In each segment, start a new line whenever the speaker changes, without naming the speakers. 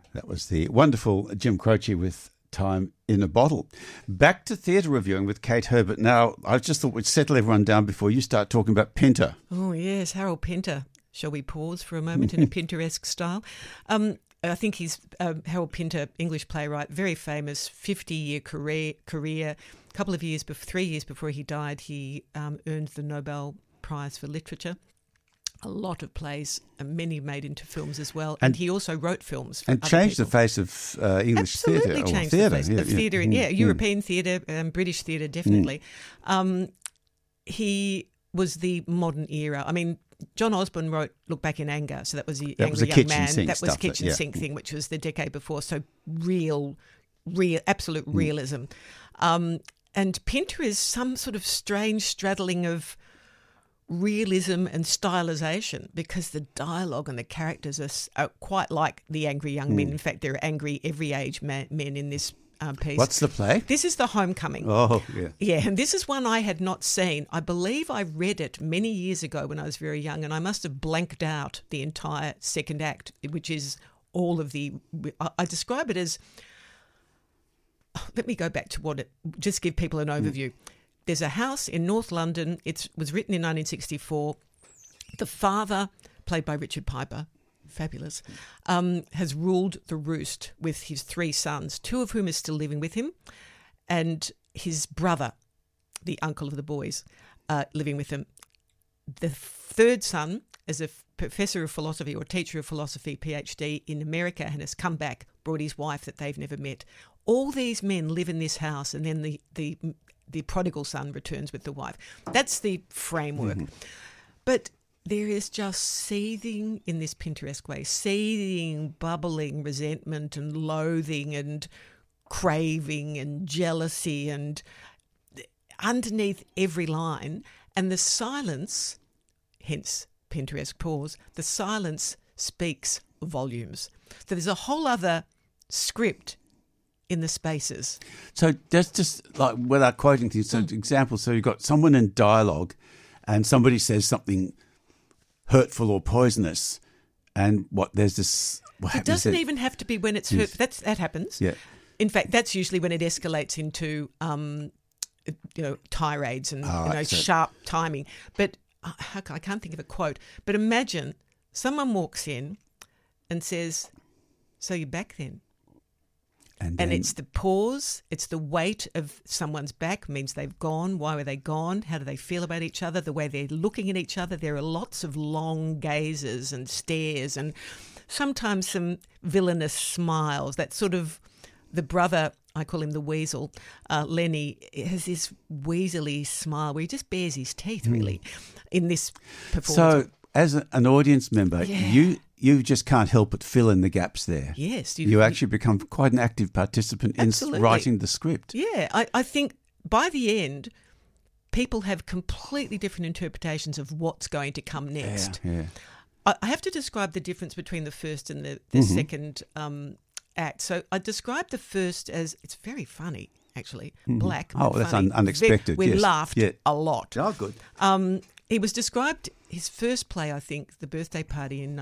That was the wonderful Jim Croce with Time in a Bottle. Back to theatre reviewing with Kate Herbert. Now, I just thought we'd settle everyone down before you start talking about Pinter.
Oh, yes, Harold Pinter. Shall we pause for a moment in a Pinteresque style? I think he's Harold Pinter, English playwright, very famous, 50-year career. A couple of years, 3 years before he died, he earned the Nobel Prize for Literature. A lot of plays, many made into films as well. And he also wrote films for
and
other
changed
people.
the face of English theatre.
Absolutely changed the face of theatre. European theatre, British theatre, definitely. He was the modern era. I mean, John Osborne wrote Look Back in Anger, so that was the Angry Young Man. That was kitchen sink thing, which was the decade before. So real, absolute realism. And Pinter is some sort of strange straddling of realism and stylization, because the dialogue and the characters are quite like the Angry Young Men. In fact, there are angry every age men in this piece.
What's the play?
This is The Homecoming.
Oh, yeah.
Yeah, and this is one I had not seen. I believe I read it many years ago when I was very young, and I must have blanked out the entire second act, which is all of the... I describe it as... Let me go back to just give people an overview. There's a house in North London. It was written in 1964. The father, played by Richard Piper, fabulous, has ruled the roost with his 3 sons, 2 of whom are still living with him, and his brother, the uncle of the boys, living with him. The 3rd son is a professor of philosophy or teacher of philosophy, PhD, in America, and has come back, brought his wife that they've never met. All these men live in this house, and then the prodigal son returns with the wife. That's the framework. But there is just seething in this Pinteresque way, seething, bubbling resentment and loathing and craving and jealousy, and underneath every line. And the silence, hence Pinteresque pause, the silence speaks volumes. So there's a whole other script in the spaces.
So that's just like, without quoting things, so examples, so you've got someone in dialogue and somebody says something hurtful or poisonous, and there's this...
It doesn't even have to be when it's hurtful. That happens.
Yeah.
In fact, that's usually when it escalates into tirades and sharp timing. But I can't think of a quote. But imagine someone walks in and says, "So you're back then?" And it's the pause, it's the weight of someone's back, means they've gone. Why were they gone? How do they feel about each other? The way they're looking at each other. There are lots of long gazes and stares, and sometimes some villainous smiles. That sort of, the brother, I call him the weasel, Lenny, has this weaselly smile where he just bares his teeth, really, in this performance.
So as an audience member, you just can't help but fill in the gaps there.
Yes.
You actually become quite an active participant in writing the script.
Yeah, I think by the end, people have completely different interpretations of what's going to come next.
Yeah.
I have to describe the difference between the first and the second act. So I described the first as, it's very funny, actually, black.
Oh, that's
funny.
unexpected.
We laughed a lot.
Oh, good.
He was described, his first play, I think, The Birthday Party in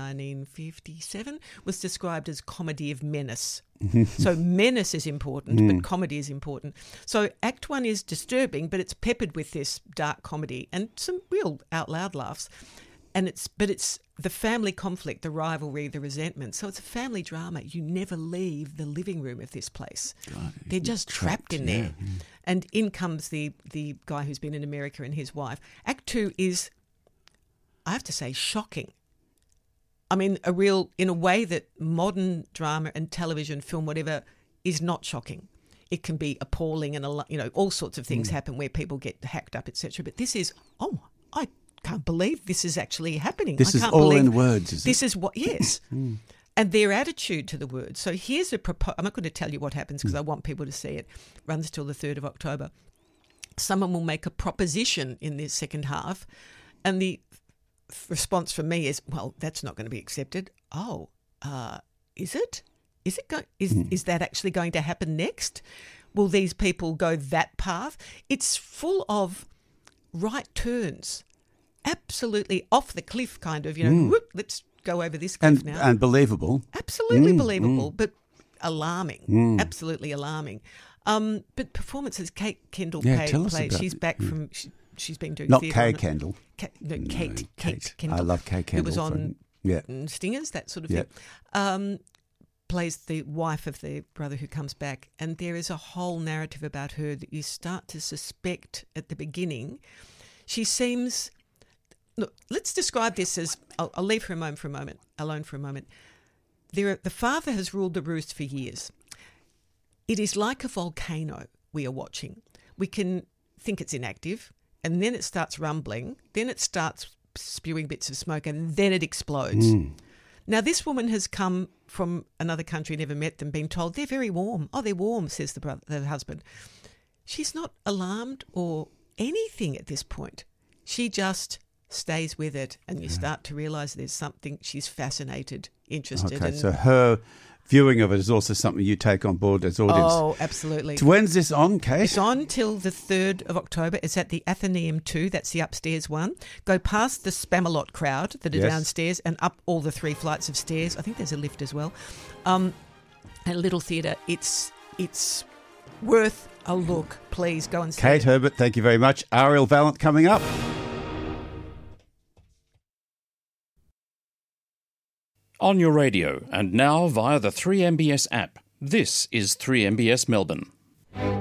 1957, was described as comedy of menace. So menace is important, but comedy is important. So Act 1 is disturbing, but it's peppered with this dark comedy and some real out loud laughs. But it's the family conflict, the rivalry, the resentment. So it's a family drama. You never leave the living room of this place. God, they're just trapped in there. Yeah. And in comes the guy who's been in America and his wife. Act 2 is, I have to say, shocking. I mean, in a way that modern drama and television, film, whatever, is not shocking. It can be appalling, and all sorts of things happen where people get hacked up, etc. But this is, I can't believe this is actually happening.
This is all in words, is it?
This is what, yes. And their attitude to the words. So here's I'm not going to tell you what happens because I want people to see it. It runs till the 3rd of October. Someone will make a proposition in this second half, and the response from me is, well, that's not going to be accepted. Oh, is it? Is that actually going to happen next? Will these people go that path? It's full of right turns. Absolutely off the cliff kind of, whoop, let's go over this cliff now.
And believable.
Absolutely believable, but alarming. Absolutely alarming. But performances, Kate Kendall plays. She's back from. She's been doing
not
theatre.
Kay Kendall.
Kate Kendall.
I love Kay Kendall.
Who was on Stingers, that sort of thing. Plays the wife of the brother who comes back, and there is a whole narrative about her that you start to suspect at the beginning. She seems. Look, let's describe this as. I'll leave her alone for a moment. The father has ruled the roost for years. It is like a volcano we are watching. We can think it's inactive, and then it starts rumbling, then it starts spewing bits of smoke, and then it explodes. Now, this woman has come from another country, never met them, been told they're very warm. Oh, they're warm, says the husband. She's not alarmed or anything at this point. She just stays with it, and you start to realise there's something she's fascinated, interested in.
So her viewing of it is also something you take on board as audience.
Oh, absolutely.
So when's this on, Kate?
It's on till the 3rd of October. It's at the Athenaeum 2. That's the upstairs one. Go past the Spamalot crowd that are downstairs and up all the 3 flights of stairs. I think there's a lift as well. At a little theatre. It's worth a look. Please go and see
Kate
it.
Herbert, thank you very much. Ariel Vallant coming up.
On your radio and now via the 3MBS app. This is 3MBS Melbourne.